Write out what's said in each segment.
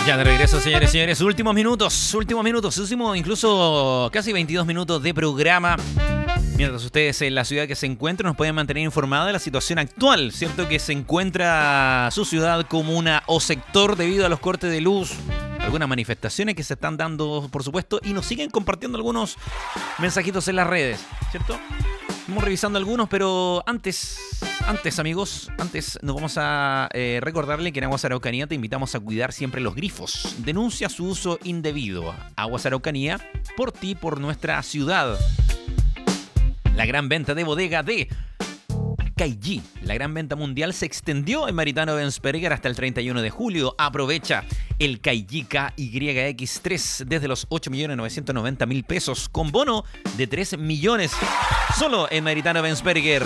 Ya de regreso, señores y señores. Últimos minutos. Incluso casi 22 minutos de programa. Mientras ustedes en la ciudad que se encuentran nos pueden mantener informados de la situación actual, ¿cierto? Que se encuentra su ciudad, comuna o sector debido a los cortes de luz. Algunas manifestaciones que se están dando, por supuesto, y nos siguen compartiendo algunos mensajitos en las redes, ¿cierto? Vamos revisando algunos, pero antes amigos, nos vamos a recordarle que en Aguas Araucanía te invitamos a cuidar siempre los grifos. Denuncia su uso indebido. Aguas Araucanía, por ti, por nuestra ciudad. La gran venta de bodega de Caillí. La gran venta mundial se extendió en Maritano Bensperger hasta el 31 de julio. Aprovecha el Caillí KYX3 desde los 8.990.000 pesos con bono de 3 millones. Solo en Maritano Bensperger.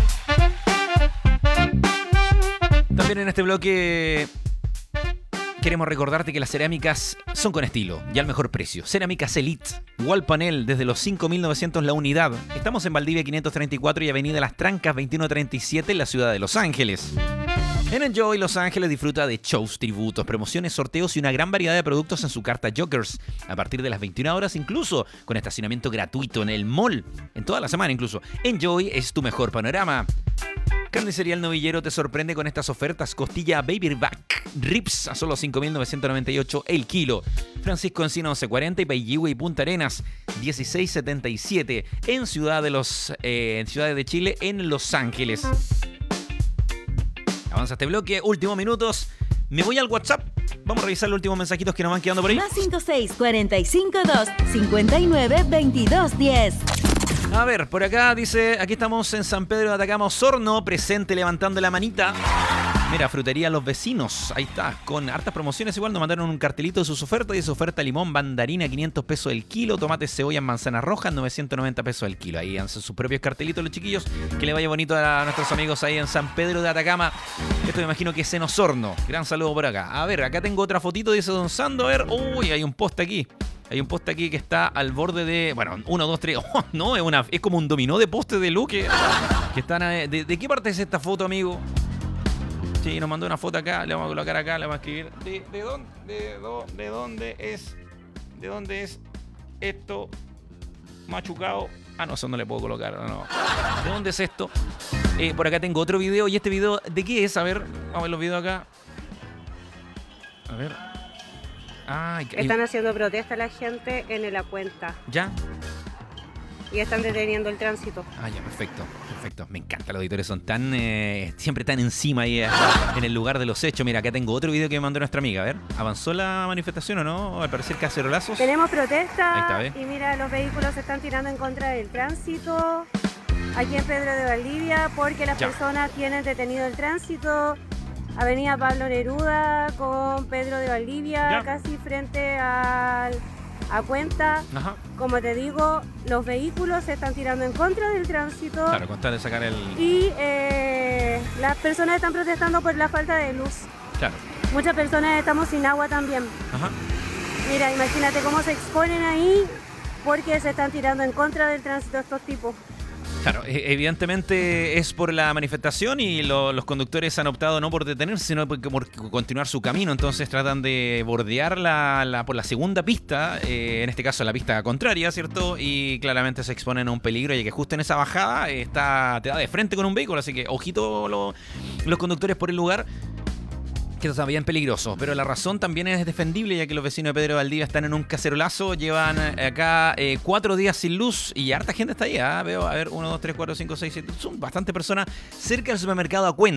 También en este bloque queremos recordarte que las cerámicas son con estilo y al mejor precio. Cerámicas Elite, Wall Panel desde los 5.900 la unidad. Estamos en Valdivia 534 y Avenida Las Trancas 2137 en la ciudad de Los Ángeles. En Enjoy Los Ángeles disfruta de shows, tributos, promociones, sorteos y una gran variedad de productos en su carta Jokers. A partir de las 21 horas incluso, con estacionamiento gratuito en el mall. En toda la semana incluso. Enjoy es tu mejor panorama. Carnicería El Novillero te sorprende con estas ofertas. Costilla Baby Back Ribs a solo 5.998 el kilo. Francisco Encina 1140 y Paylihue y Punta Arenas 1677 en ciudades de Chile, en Los Ángeles. Avanza este bloque, últimos minutos. Me voy al WhatsApp. Vamos a revisar los últimos mensajitos que nos van quedando por ahí. Más 56 45 2 59 22 10. A ver, por acá dice, aquí estamos en San Pedro de Atacama, Osorno, presente levantando la manita. Mira, frutería Los Vecinos, ahí está, con hartas promociones. Igual nos mandaron un cartelito de sus ofertas. Y su oferta: limón, mandarina, 500 pesos el kilo, tomate, cebolla, manzanas rojas, 990 pesos el kilo. Ahí hacen sus propios cartelitos los chiquillos. Que le vaya bonito a nuestros amigos ahí en San Pedro de Atacama. Esto me imagino que es en Osorno. Gran saludo por acá. A ver, acá tengo otra fotito, dice Don Sando. A ver, uy, hay un poste aquí. Hay un poste aquí que está al borde de... Bueno, 1, 2, 3... Oh, no, es como un dominó de postes de luz que están... ¿De qué parte es esta foto, amigo? Sí, nos mandó una foto acá. Le vamos a colocar acá, le vamos a escribir. ¿De dónde es esto machucado? Ah, no, eso no le puedo colocar. No. ¿De dónde es esto? Por acá tengo otro video. ¿Y este video de qué es? A ver, vamos a ver los videos acá. A ver... Están haciendo protesta la gente en La Cuenta. ¿Ya? Y están deteniendo el tránsito. Ah, ya, perfecto. Me encanta, los auditores son tan... siempre tan encima ahí en el lugar de los hechos. Mira, acá tengo otro video que me mandó nuestra amiga. A ver, ¿avanzó la manifestación o no? Al parecer cacerolazos. Tenemos protesta. Ahí está, ¿ves? Y mira, los vehículos se están tirando en contra del tránsito aquí en Pedro de Valdivia porque las personas tienen detenido el tránsito. Avenida Pablo Neruda con Pedro de Valdivia, casi frente a Cuenta. Ajá. Como te digo, los vehículos se están tirando en contra del tránsito. Claro, con tal de sacar el... Y las personas están protestando por la falta de luz. Claro. Muchas personas estamos sin agua también. Ajá. Mira, imagínate cómo se exponen ahí porque se están tirando en contra del tránsito estos tipos. Claro, evidentemente es por la manifestación y los conductores han optado no por detenerse, sino por continuar su camino. Entonces tratan de bordear por la segunda pista, en este caso la pista contraria, ¿cierto? Y claramente se exponen a un peligro, ya que justo en esa bajada te da de frente con un vehículo. Así que ojito los conductores por el lugar, que está bien peligroso, pero la razón también es defendible, ya que los vecinos de Pedro de Valdivia están en un cacerolazo, llevan acá 4 días sin luz y harta gente está ahí, ¿eh? Veo, a ver, 1, 2, 3, 4, 5, 6, 7, son bastante personas cerca del supermercado a Cuenta.